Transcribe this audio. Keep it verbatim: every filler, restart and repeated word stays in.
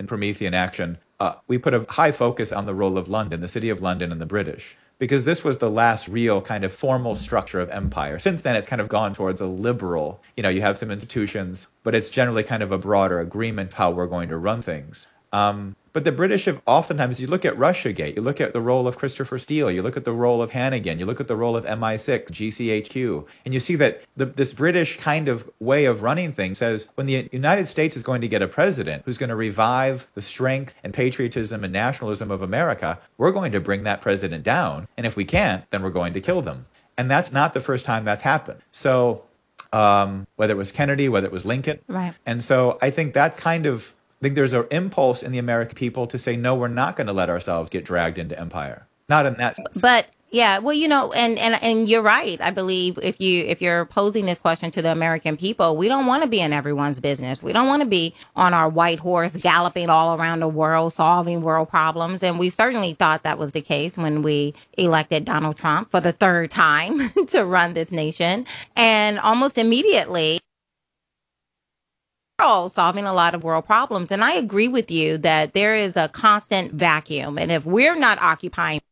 Promethean action, uh, we put a high focus on the role of London, the city of London and the British, because this was the last real kind of formal structure of empire. Since then, it's kind of gone towards a liberal, you know, you have some institutions, but it's generally kind of a broader agreement how we're going to run things. Um, but the British have oftentimes, you look at Russiagate, you look at the role of Christopher Steele, you look at the role of Hannigan, you look at the role of M I six, G C H Q, and you see that the, this British kind of way of running things says when the United States is going to get a president who's going to revive the strength and patriotism and nationalism of America, we're going to bring that president down. And if we can't, then we're going to kill them. And that's not the first time that's happened. So um, whether it was Kennedy, whether it was Lincoln. Right. And so I think that's kind of, I think there's an impulse in the American people to say, no, we're not going to let ourselves get dragged into empire. Not in that sense. But yeah, well, you know, and, and, and you're right. I believe if you, if you're posing this question to the American people, we don't want to be in everyone's business. We don't want to be on our white horse galloping all around the world, solving world problems. And we certainly thought that was the case when we elected Donald Trump for the third time to run this nation. And almost immediately, solving a lot of world problems. And I agree with you that there is a constant vacuum. And if we're not occupying